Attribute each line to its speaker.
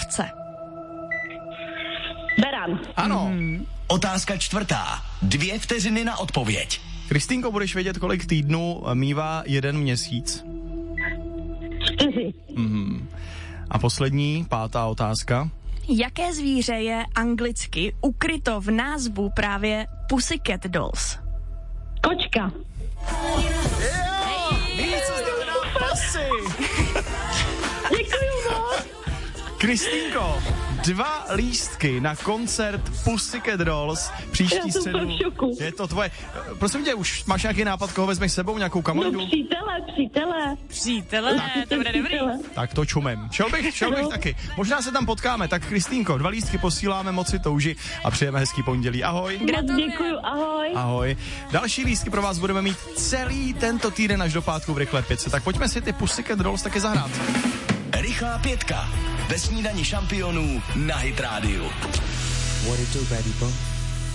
Speaker 1: ovce?
Speaker 2: Beran.
Speaker 3: Ano. Otázka 4. 2 vteřiny na odpověď.
Speaker 4: Kristýnko, budeš vědět, kolik týdnů mívá jeden měsíc?
Speaker 2: 4.
Speaker 4: A poslední, 5. otázka.
Speaker 1: Jaké zvíře je anglicky ukryto v názvu právě Pussycat Dolls?
Speaker 2: Kočka.
Speaker 4: Víš, co znamená pasy.
Speaker 2: Děkuju moc.
Speaker 4: Kristýnko, 2 lístky na koncert Pussycat Dolls příští středu.
Speaker 2: Já jsem v šoku.
Speaker 4: Je to tvoje. Prosím tě, už máš nějaký nápad, koho vezmeš s sebou, nějakou kamaradu?
Speaker 2: No přítele.
Speaker 1: To bude dobrý.
Speaker 4: Tak to čumem. Šel bych taky. Možná se tam potkáme. Tak Kristýnko, 2 lístky posíláme, moc si touži a přejeme hezký pondělí. Ahoj.
Speaker 2: Děkuju, ahoj.
Speaker 4: Ahoj. Další lístky pro vás budeme mít celý tento týden až do pátku v Rychlé 5. Tak pojďme si ty Pussycat Dolls taky zahrát.
Speaker 3: Rychlá 5. Ve snídani šampionů na Hit Radio.
Speaker 5: What it do, baby boy?